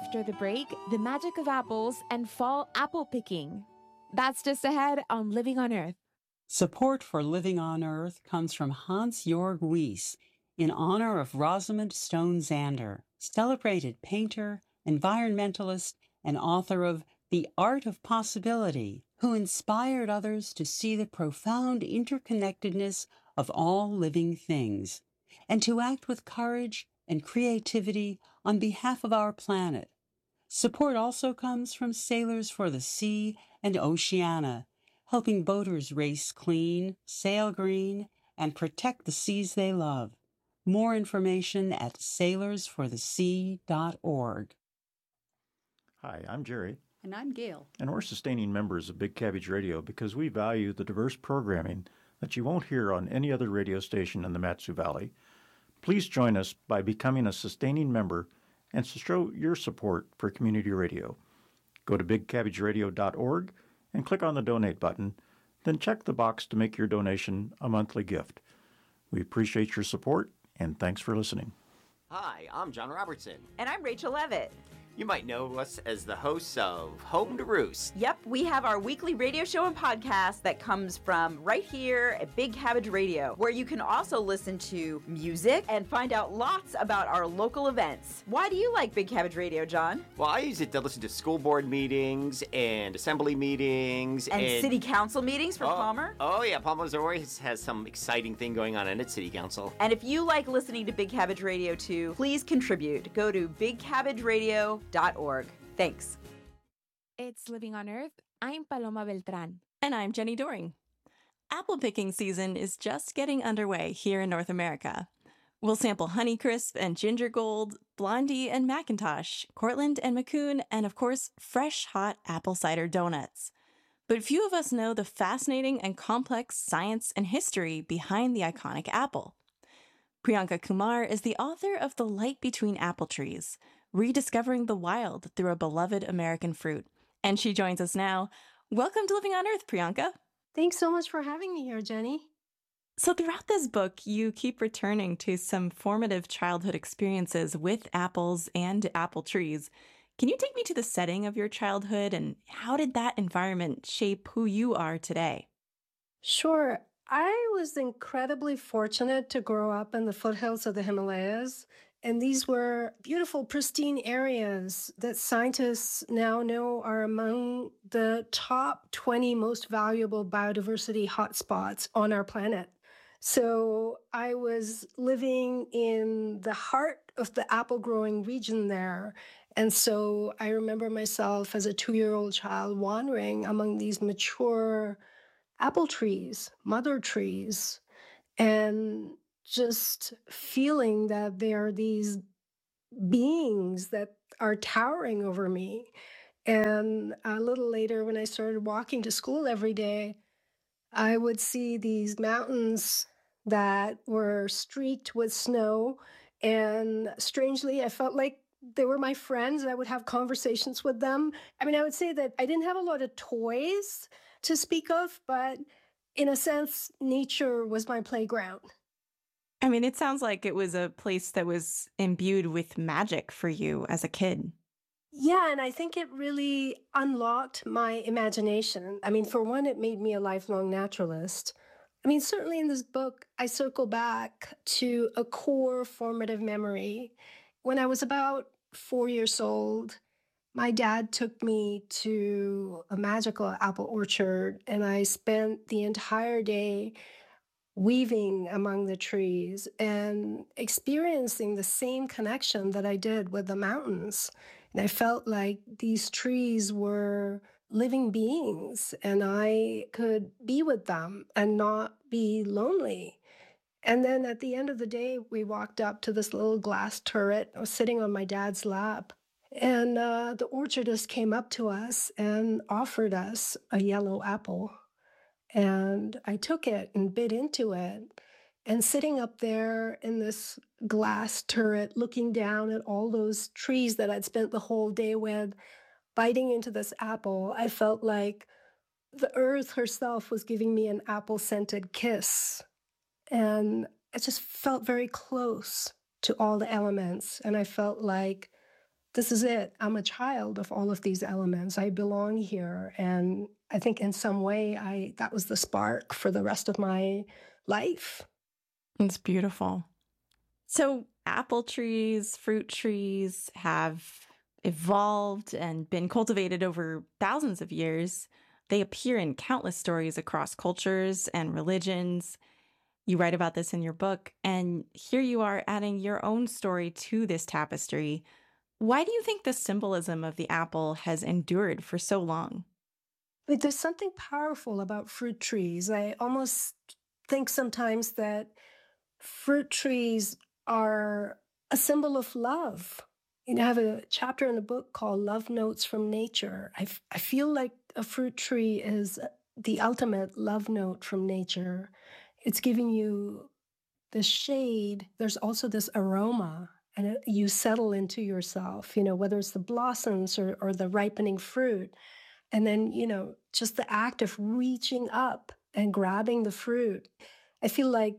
after the break, the magic of apples and fall apple picking. That's just ahead on Living on Earth. Support for Living on Earth comes from Hans-Jörg Wyss in honor of Rosamund Stone Zander, celebrated painter, environmentalist, and author of The Art of Possibility, who inspired others to see the profound interconnectedness of all living things and to act with courage and creativity on behalf of our planet. Support also comes from Sailors for the Sea and Oceana, helping boaters race clean, sail green, and protect the seas they love. More information at sailorsforthesea.org. Hi, I'm Jerry. And I'm Gail. And we're sustaining members of Big Cabbage Radio because we value the diverse programming that you won't hear on any other radio station in the Mat-Su Valley. Please join us by becoming a sustaining member and to show your support for community radio. Go to bigcabbageradio.org and click on the donate button, then check the box to make your donation a monthly gift. We appreciate your support, and thanks for listening. Hi, I'm John Robertson. And I'm Rachel Levitt. You might know us as the hosts of Home to Roost. Yep, we have our weekly radio show and podcast that comes from right here at Big Cabbage Radio, where you can also listen to music and find out lots about our local events. Why do you like Big Cabbage Radio, John? Well, I use it to listen to school board meetings and assembly meetings. And city council meetings for Palmer. Oh, yeah, Palmer's always has some exciting thing going on in its city council. And if you like listening to Big Cabbage Radio too, please contribute. Go to bigcabbageradio.org. Thanks. It's Living on Earth. I'm Paloma Beltran. And I'm Jenny Doring. Apple picking season is just getting underway here in North America. We'll sample Honeycrisp and Ginger Gold, Blondie and Macintosh, Cortland and Macoun, and of course, fresh hot apple cider donuts. But few of us know the fascinating and complex science and history behind the iconic apple. Priyanka Kumar is the author of The Light Between Apple Trees, Rediscovering the Wild Through a Beloved American Fruit. And she joins us now. Welcome to Living on Earth, Priyanka. Thanks so much for having me here, Jenny. So throughout this book, you keep returning to some formative childhood experiences with apples and apple trees. Can you take me to the setting of your childhood and how did that environment shape who you are today? Sure. I was incredibly fortunate to grow up in the foothills of the Himalayas. And these were beautiful, pristine areas that scientists now know are among the top 20 most valuable biodiversity hotspots on our planet. So I was living in the heart of the apple growing region there. And so I remember myself as a 2-year-old child wandering among these mature apple trees, mother trees, and just feeling that there are these beings that are towering over me. And a little later, when I started walking to school every day, I would see these mountains that were streaked with snow. And strangely, I felt like they were my friends. I would have conversations with them. I mean, I would say that I didn't have a lot of toys to speak of, but in a sense, nature was my playground. I mean, it sounds like it was a place that was imbued with magic for you as a kid. Yeah, and I think it really unlocked my imagination. I mean, for one, it made me a lifelong naturalist. I mean, certainly in this book, I circle back to a core formative memory. When I was about 4 years old, my dad took me to a magical apple orchard, and I spent the entire day weaving among the trees and experiencing the same connection that I did with the mountains. And I felt like these trees were living beings and I could be with them and not be lonely. And then at the end of the day, we walked up to this little glass turret. I was sitting on my dad's lap. And the orchardist came up to us and offered us a yellow apple. And I took it and bit into it. And sitting up there in this glass turret, looking down at all those trees that I'd spent the whole day with, biting into this apple, I felt like the earth herself was giving me an apple-scented kiss. And I just felt very close to all the elements. And I felt like this is it. I'm a child of all of these elements. I belong here. And I think in some way that was the spark for the rest of my life. It's beautiful. So apple trees, fruit trees have evolved and been cultivated over thousands of years. They appear in countless stories across cultures and religions. You write about this in your book, and here you are adding your own story to this tapestry. Why do you think the symbolism of the apple has endured for so long? But there's something powerful about fruit trees. I almost think sometimes that fruit trees are a symbol of love. You know, I have a chapter in the book called Love Notes from Nature. I feel like a fruit tree is the ultimate love note from nature. It's giving you the shade. There's also this aroma, and you settle into yourself, you know, whether it's the blossoms or the ripening fruit. And then, you know, just the act of reaching up and grabbing the fruit. I feel like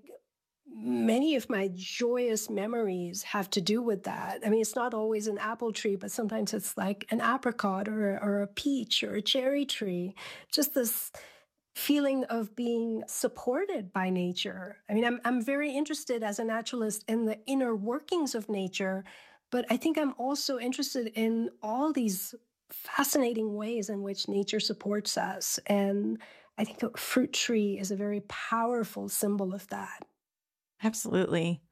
many of my joyous memories have to do with that. I mean, it's not always an apple tree, but sometimes it's like an apricot or a peach or a cherry tree. Just this feeling of being supported by nature. I mean, I'm very interested as a naturalist in the inner workings of nature, but I think I'm also interested in all these fascinating ways in which nature supports us. And I think a fruit tree is a very powerful symbol of that. Absolutely.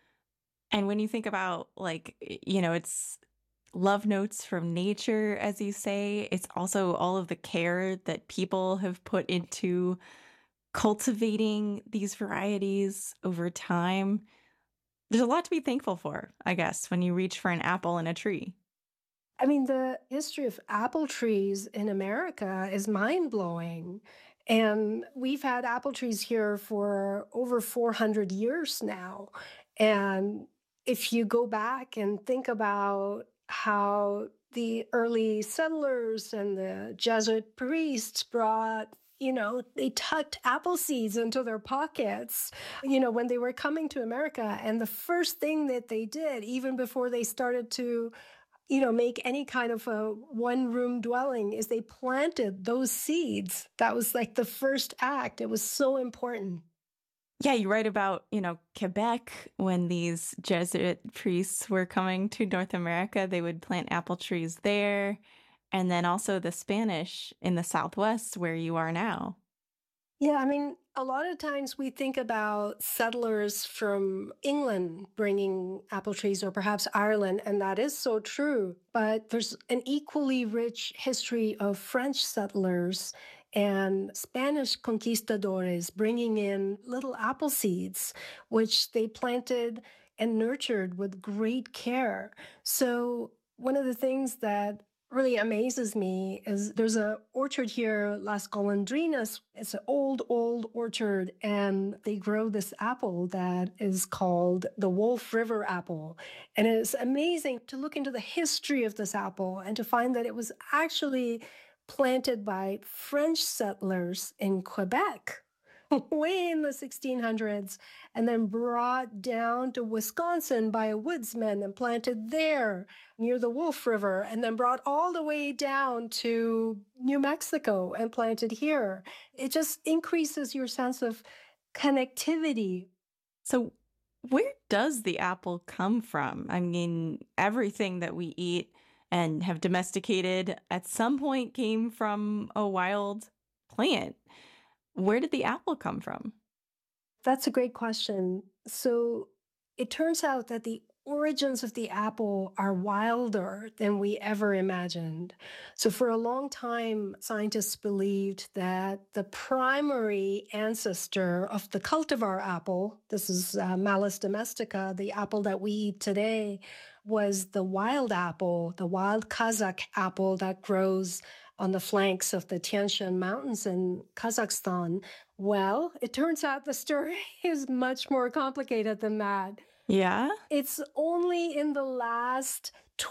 And when you think about, like, you know, it's love notes from nature, as you say, it's also all of the care that people have put into cultivating these varieties over time. There's a lot to be thankful for, I guess, when you reach for an apple in a tree. I mean, the history of apple trees in America is mind-blowing. And we've had apple trees here for over 400 years now. And if you go back and think about how the early settlers and the Jesuit priests brought, you know, they tucked apple seeds into their pockets, you know, when they were coming to America. And the first thing that they did, even before they started to, you know, make any kind of a one-room dwelling, is they planted those seeds. That was like the first act. It was so important. Yeah, you write about, you know, Quebec, when these Jesuit priests were coming to North America, they would plant apple trees there. And then also the Spanish in the Southwest, where you are now. Yeah, I mean, a lot of times we think about settlers from England bringing apple trees, or perhaps Ireland, and that is so true. But there's an equally rich history of French settlers and Spanish conquistadores bringing in little apple seeds, which they planted and nurtured with great care. So one of the things that really amazes me is there's an orchard here, Las Golondrinas. It's an old orchard, and they grow this apple that is called the Wolf River apple. And it's amazing to look into the history of this apple and to find that it was actually planted by French settlers in Quebec way in the 1600s, and then brought down to Wisconsin by a woodsman and planted there near the Wolf River, and then brought all the way down to New Mexico and planted here. It just increases your sense of connectivity. So where does the apple come from? I mean, everything that we eat and have domesticated at some point came from a wild plant. Where did the apple come from? That's a great question. So it turns out that the origins of the apple are wilder than we ever imagined. So for a long time, scientists believed that the primary ancestor of the cultivar apple, this is Malus domestica, the apple that we eat today, was the wild apple, the wild Kazakh apple that grows on the flanks of the Tian Shan Mountains in Kazakhstan. Well, it turns out the story is much more complicated than that. Yeah? It's only in the last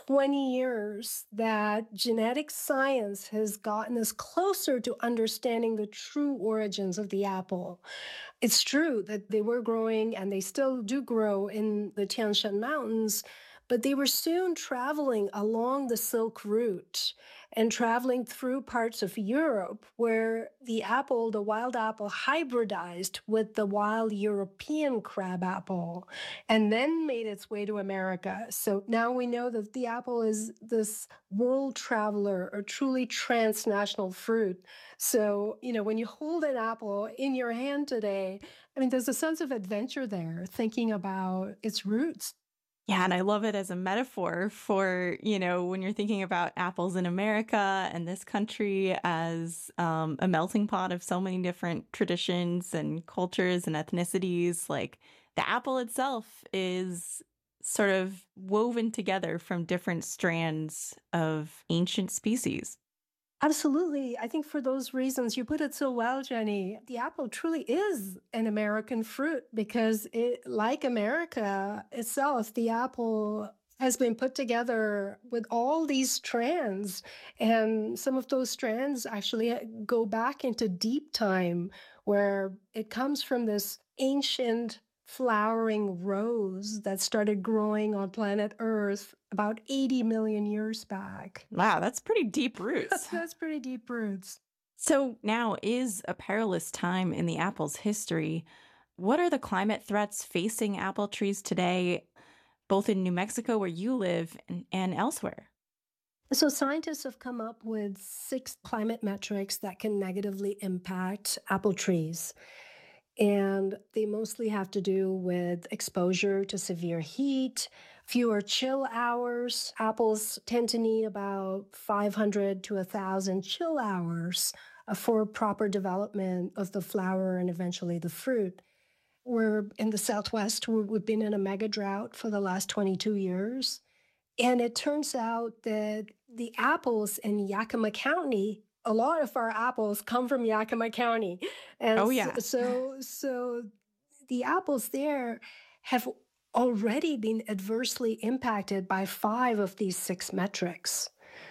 20 years that genetic science has gotten us closer to understanding the true origins of the apple. It's true that they were growing, and they still do grow, in the Tian Shan Mountains, but they were soon traveling along the Silk Route and traveling through parts of Europe where the wild apple, hybridized with the wild European crabapple and then made its way to America. So now we know that the apple is this world traveler or truly transnational fruit. So, when you hold an apple in your hand today, there's a sense of adventure there, thinking about its roots. Yeah, and I love it as a metaphor for, when you're thinking about apples in America and this country as a melting pot of so many different traditions and cultures and ethnicities. Like the apple itself is sort of woven together from different strands of ancient species. Absolutely. I think for those reasons, you put it so well, Jenny. The apple truly is an American fruit because like America itself, the apple has been put together with all these strands. And some of those strands actually go back into deep time, where it comes from this ancient flowering rose that started growing on planet Earth about 80 million years back. Wow, that's pretty deep roots. That's pretty deep roots. So now is a perilous time in the apple's history. What are the climate threats facing apple trees today, both in New Mexico, where you live, and elsewhere? So scientists have come up with 6 climate metrics that can negatively impact apple trees. And they mostly have to do with exposure to severe heat, fewer chill hours. Apples tend to need about 500 to 1,000 chill hours for proper development of the flower and eventually the fruit. We're in the Southwest, we've been in a mega drought for the last 22 years. And it turns out that the apples in Yakima County, a lot of our apples come from Yakima County. And Oh, yeah. So the apples there have already been adversely impacted by 5 of these 6 metrics.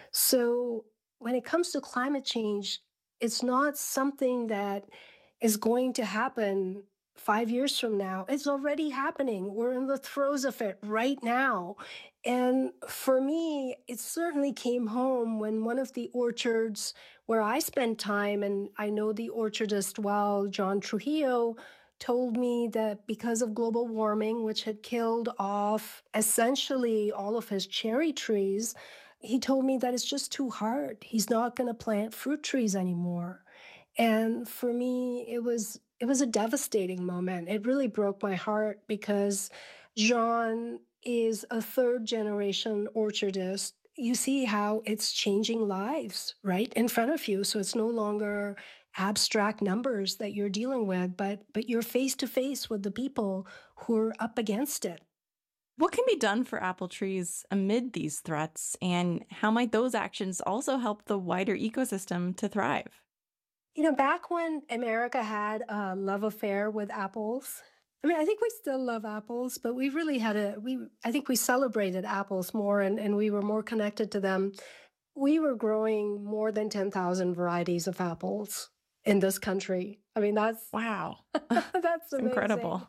So when it comes to climate change, it's not something that is going to happen 5 years from now. It's already happening. We're in the throes of it right now. And for me, it certainly came home when one of the orchards where I spend time, and I know the orchardist well, John Trujillo, told me that because of global warming, which had killed off essentially all of his cherry trees, he told me that it's just too hard. He's not going to plant fruit trees anymore. And for me, it was a devastating moment. It really broke my heart because John is a 3rd-generation orchardist. You see how it's changing lives right in front of you. So it's no longer abstract numbers that you're dealing with, but you're face to face with the people who are up against it. What can be done for apple trees amid these threats, and how might those actions also help the wider ecosystem to thrive? Back when America had a love affair with apples, I think we still love apples, but we really I think we celebrated apples more and we were more connected to them. We were growing more than 10,000 varieties of apples in this country. That's Wow. that's amazing. Incredible.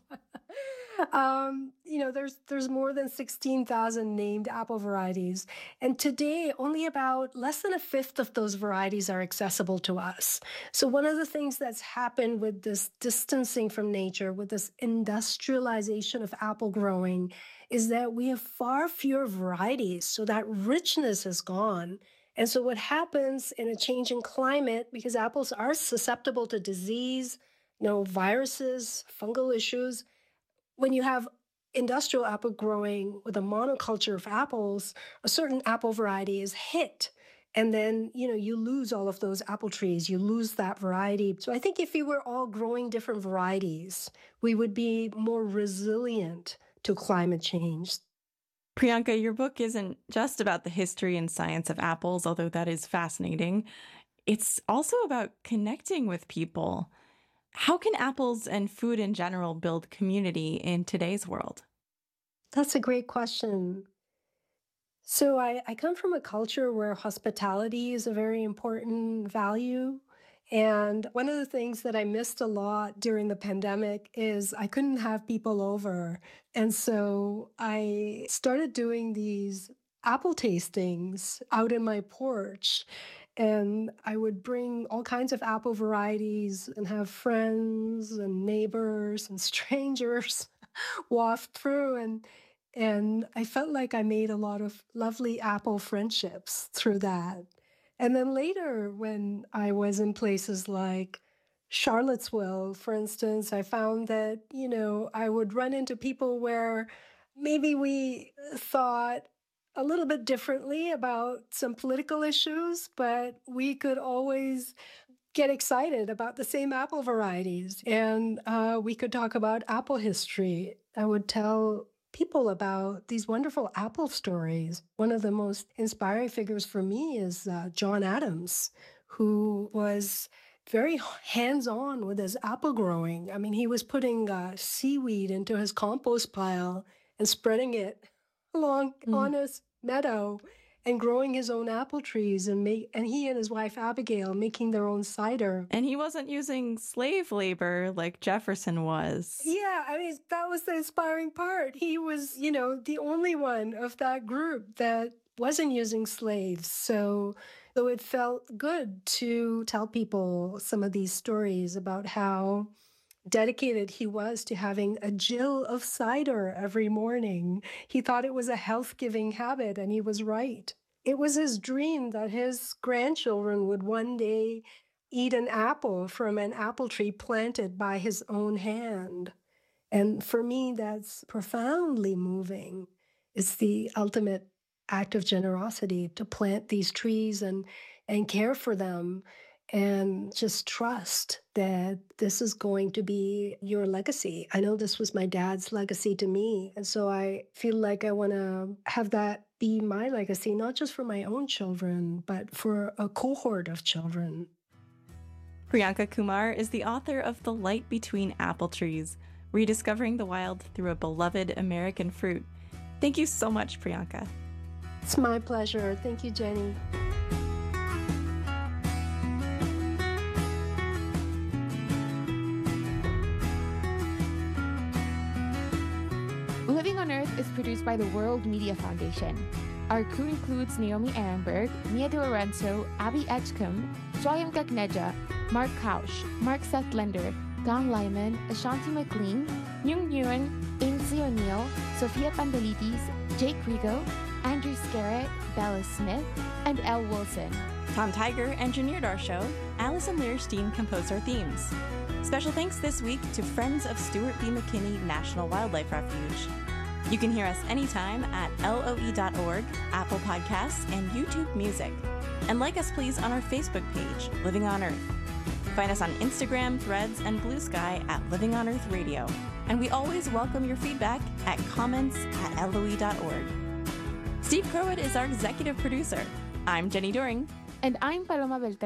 There's more than 16,000 named apple varieties. And today, only about less than a fifth of those varieties are accessible to us. So one of the things that's happened with this distancing from nature, with this industrialization of apple growing, is that we have far fewer varieties. So that richness is gone. And so what happens in a changing climate, because apples are susceptible to disease, viruses, fungal issues, when you have industrial apple growing with a monoculture of apples, a certain apple variety is hit. And then, you lose all of those apple trees. You lose that variety. So I think if we were all growing different varieties, we would be more resilient to climate change. Priyanka, your book isn't just about the history and science of apples, although that is fascinating. It's also about connecting with people. How can apples and food in general build community in today's world? That's a great question. So I come from a culture where hospitality is a very important value. And one of the things that I missed a lot during the pandemic is I couldn't have people over. And so I started doing these apple tastings out in my porch. And I would bring all kinds of apple varieties and have friends and neighbors and strangers waft through. And I felt like I made a lot of lovely apple friendships through that. And then later, when I was in places like Charlottesville, for instance, I found that, I would run into people where maybe we thought a little bit differently about some political issues, but we could always get excited about the same apple varieties. And we could talk about apple history. I would tell people about these wonderful apple stories. One of the most inspiring figures for me is John Adams, who was very hands-on with his apple growing. I mean, he was putting seaweed into his compost pile and spreading it along on his meadow and growing his own apple trees, and he and his wife Abigail making their own cider. And he wasn't using slave labor like Jefferson was. Yeah, I mean, that was the inspiring part. He was, the only one of that group that wasn't using slaves. So it felt good to tell people some of these stories about how dedicated he was to having a gill of cider every morning. He thought it was a health-giving habit, and he was right. It was his dream that his grandchildren would one day eat an apple from an apple tree planted by his own hand. And for me, that's profoundly moving. It's the ultimate act of generosity to plant these trees and care for them, and just trust that this is going to be your legacy. I know this was my dad's legacy to me. And so I feel like I want to have that be my legacy, not just for my own children, but for a cohort of children. Priyanka Kumar is the author of The Light Between Apple Trees, Rediscovering the Wild Through a Beloved American Fruit. Thank you so much, Priyanka. It's my pleasure. Thank you, Jenny. Living on Earth is produced by the World Media Foundation. Our crew includes Naomi Ehrenberg, Mia De Lorenzo, Abby Edgecombe, Swayam Gagneja, Mark Kausch, Mark Seth Lender, Don Lyman, Ashanti McLean, Nyung Nguyen, Ainsley O'Neill, Sophia Pandelitis, Jake Rigo, Andrew Scarrett, Bella Smith, and Elle Wilson. Tom Tiger engineered our show. Allison Learstein composed our themes. Special thanks this week to Friends of Stuart B. McKinney National Wildlife Refuge. You can hear us anytime at LOE.org, Apple Podcasts, and YouTube Music. And like us please on our Facebook page, Living on Earth. Find us on Instagram, Threads, and Blue Sky at Living on Earth Radio. And we always welcome your feedback at comments@LOE.org. Steve Crowett is our executive producer. I'm Jenny Doering. And I'm Paloma Beltrán.